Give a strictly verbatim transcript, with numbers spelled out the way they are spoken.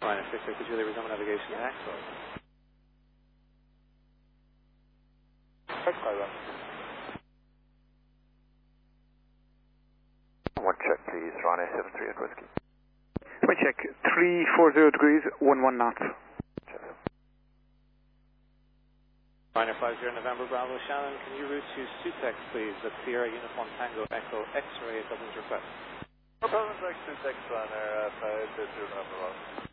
Ryanair six six, could you resume navigation to Axel? One check, please. Ryanair seven three at Whiskey. One check, three four zero degrees, one one knots. Check. Ryanair five zero November Bravo Shannon, can you route to Sutex, please? That's Sierra Uniform Tango Echo X-ray at Dublin's request. No problem, Sutex, Ryanair five zero November Bravo.